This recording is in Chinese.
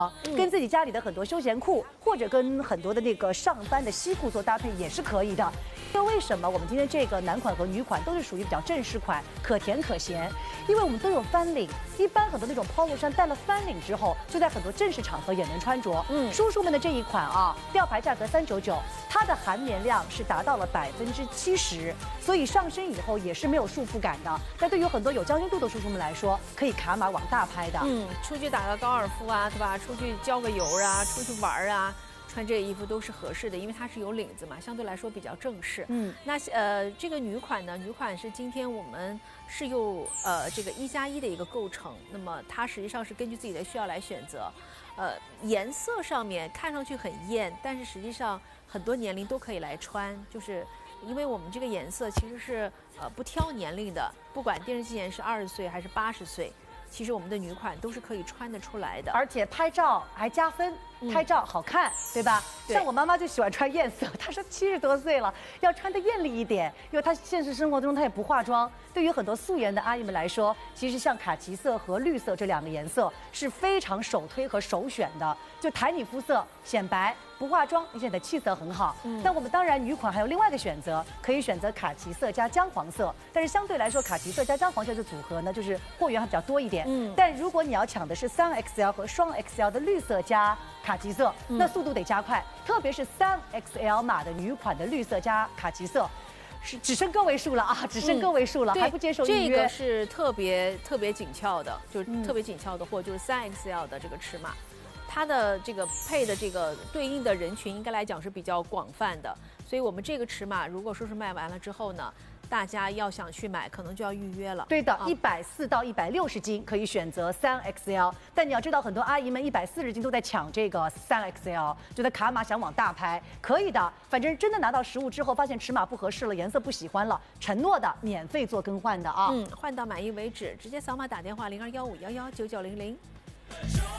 跟自己家里的很多休闲裤，或者跟很多的那个上班的西裤做搭配也是可以的。因为为什么我们今天这个男款和女款都是属于比较正式款，可甜可咸？因为我们都有翻领，一般很多那种 polo 衫带了翻领之后，就在很多正式场合也能穿着。叔叔们的这一款啊，吊牌价格399，它的含棉量是达到了70%，所以上身以后也是没有束缚感的。但对于很多有将军肚的叔叔们来说，可以卡码往大拍的。 出去打个高尔夫啊，对吧？出去浇个油啊，出去玩啊，穿这个衣服都是合适的，因为它是有领子嘛，相对来说比较正式。那这个女款呢，女款是今天我们是用这个1+1的一个构成，那么它实际上是根据自己的需要来选择。颜色上面看上去很艳，但是实际上很多年龄都可以来穿，就是因为我们这个颜色其实是不挑年龄的，不管电视机前是20岁还是80岁。其实我们的女款都是可以穿得出来的， 而且拍照还加分，拍照好看，对吧？ 对， 像我妈妈就喜欢穿艳色，她说70多岁了，要穿得艳丽一点，因为她现实生活中她也不化妆。对于很多素颜的阿姨们来说，其实像卡其色和绿色这2个颜色是非常首推和首选的。就抬你肤色显白，不化妆你显得气色很好。但我们当然女款还有另外的选择，可以选择卡其色加姜黄色，但是相对来说卡其色加姜黄色的组合呢，就是货源还比较多一点。但如果你要抢的是3XL 和双 XL 的绿色加卡其色，那速度得加快，特别是3XL 码的女款的绿色加卡其色。是只剩个位数了啊，只剩个位数了，还不接受预约。 这个是特别紧俏的，就是特别紧俏的货，就是3XL 的这个尺码，它的这个配的这个对应的人群应该来讲是比较广泛的，所以我们这个尺码如果说是卖完了之后呢，大家要想去买，可能就要预约了。 对的，140到160斤可以选择3XL，但你要知道，很多阿姨们140斤都在抢这个3XL，觉得卡码想往大拍，可以的。反正真的拿到实物之后，发现尺码不合适了，颜色不喜欢了，承诺的免费做更换的啊。 换到满意为止，直接扫码打电话0215119900。